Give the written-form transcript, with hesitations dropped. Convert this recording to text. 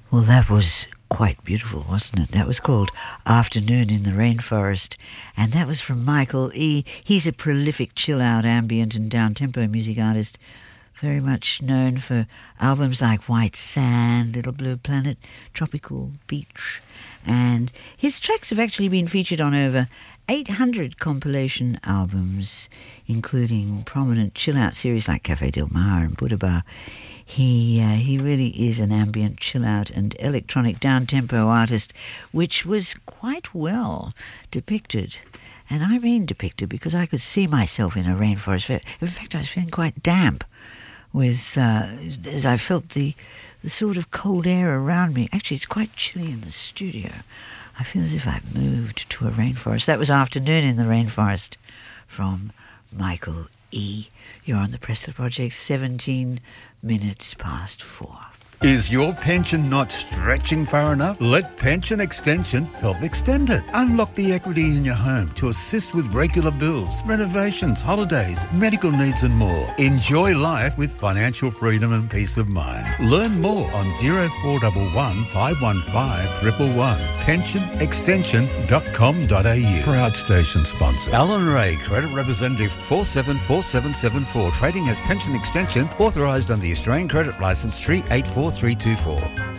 Well, that was quite beautiful, wasn't it? That was called Afternoon in the Rainforest, and that was from Michael E. He's a prolific chill-out, ambient and down-tempo music artist, very much known for albums like White Sand, Little Blue Planet, Tropical Beach, and his tracks have actually been featured on over 800 compilation albums, including prominent chill-out series like Café Del Mar and Buddha Bar. He really is an ambient, chill-out and electronic down-tempo artist, which was quite well depicted. And I mean depicted because I could see myself in a rainforest. In fact, I was feeling quite damp with as I felt the sort of cold air around me. Actually, it's quite chilly in the studio. I feel as if I've moved to a rainforest. That was Afternoon in the Rainforest from Michael E. You're on the Pressler Project, 17 minutes past 4. Is your pension not stretching far enough? Let Pension Extension help extend it. Unlock the equity in your home to assist with regular bills, renovations, holidays, medical needs and more. Enjoy life with financial freedom and peace of mind. Learn more on 0411 515 111. pensionextension.com.au. Proud station sponsor. Alan Ray, Credit Representative 474774. Trading as Pension Extension, authorised under the Australian Credit Licence 384324.